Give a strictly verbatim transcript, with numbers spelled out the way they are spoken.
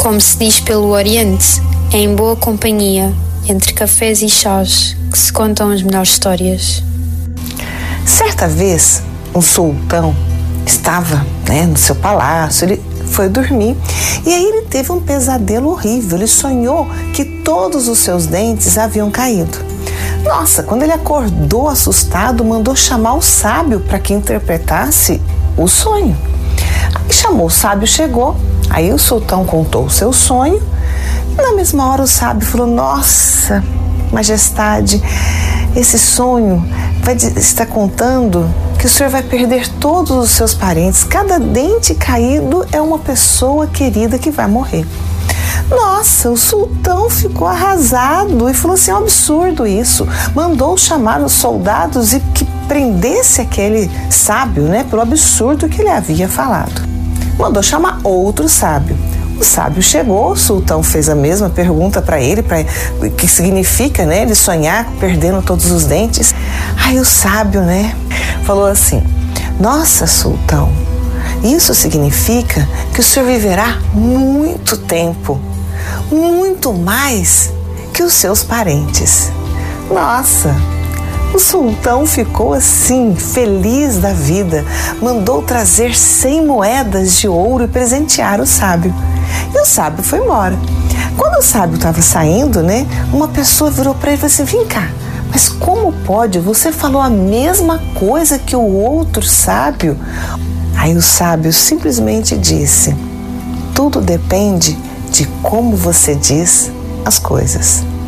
Como se diz pelo Oriente, é em boa companhia, entre cafés e chás, que se contam as melhores histórias. Certa vez, um sultão estava, né, no seu palácio, ele foi dormir e aí ele teve um pesadelo horrível. Ele sonhou que todos os seus dentes haviam caído. Nossa, quando ele acordou assustado, mandou chamar o sábio para que interpretasse o sonho. Aí chamou o sábio, chegou, aí o sultão contou o seu sonho. Na mesma hora o sábio falou: nossa, majestade, esse sonho vai estar contando que o senhor vai perder todos os seus parentes. Cada dente caído é uma pessoa querida que vai morrer. Nossa, o sultão ficou arrasado e falou assim: é um absurdo isso. Mandou chamar os soldados e que prendesse aquele sábio, né, pelo absurdo que ele havia falado. Mandou chamar outro sábio. O sábio chegou, o sultão fez a mesma pergunta para ele, para o que significa, né, ele sonhar perdendo todos os dentes. Aí o sábio, né, falou assim: nossa, sultão, isso significa que o senhor viverá muito tempo, muito mais que os seus parentes. Nossa, o sultão ficou assim, feliz da vida, mandou trazer cem moedas de ouro e presentear o sábio. E o sábio foi embora. Quando o sábio estava saindo, né, uma pessoa virou para ele e falou assim: vem cá, mas como pode? Você falou a mesma coisa que o outro sábio. Aí o sábio simplesmente disse: tudo depende de como você diz as coisas.